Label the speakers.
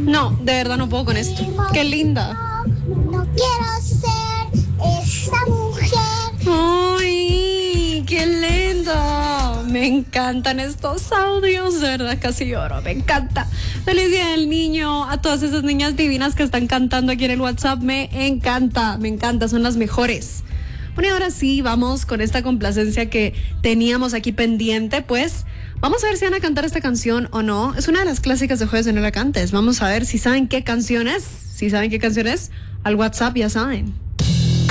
Speaker 1: No, de verdad no puedo con esto. Qué linda.
Speaker 2: No quiero ser esa mujer.
Speaker 1: ¡Ay, qué lindo! Me encantan estos audios, de verdad casi lloro, me encanta. Feliz Día del Niño a todas esas niñas divinas que están cantando aquí en el WhatsApp, me encanta, son las mejores. Bueno, y ahora sí, vamos con esta complacencia que teníamos aquí pendiente, pues vamos a ver si van a cantar esta canción o no. Es una de las clásicas de Jueves de No La Cantes. Vamos a ver si saben qué canción es. Si saben qué canción es, al WhatsApp ya saben.